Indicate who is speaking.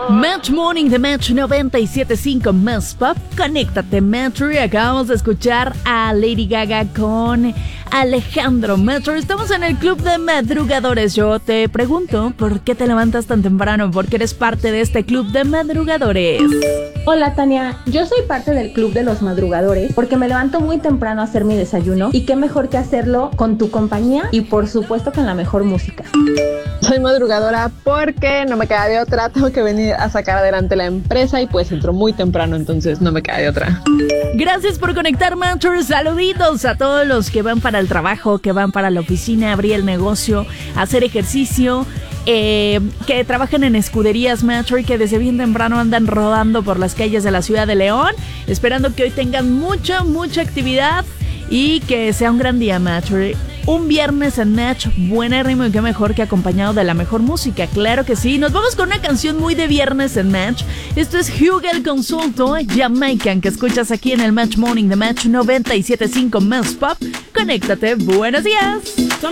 Speaker 1: Match Morning de Match 97.5 Más Pop. Conéctate, Metro. Y acabamos de escuchar a Lady Gaga con Alejandro. Metro, estamos en el club de madrugadores. Yo te pregunto, ¿por qué te levantas tan temprano? Porque eres parte de este club de madrugadores.
Speaker 2: Hola, Tania. Yo soy parte del club de los madrugadores porque me levanto muy temprano a hacer mi desayuno. Y qué mejor que hacerlo con tu compañía y por supuesto con la mejor música.
Speaker 3: Soy madrugadora porque no me queda de otra, tengo que venir a sacar adelante la empresa y pues entro muy temprano, entonces no me queda de otra.
Speaker 1: Gracias por conectar, Matchers. Saluditos a todos los que van para el trabajo, que van para la oficina, abrir el negocio, hacer ejercicio, que trabajan en escuderías Matcher, que desde bien temprano andan rodando por las calles de la ciudad de León, esperando que hoy tengan mucha actividad y que sea un gran día, Matcher. Un viernes en Match, buenérrimo, y qué mejor que acompañado de la mejor música, claro que sí. Nos vamos con una canción muy de viernes en Match. Esto es Hugel Consulto, Jamaican, que escuchas aquí en el Match Morning de Match 97.5 Más Pop. Conéctate, buenos días.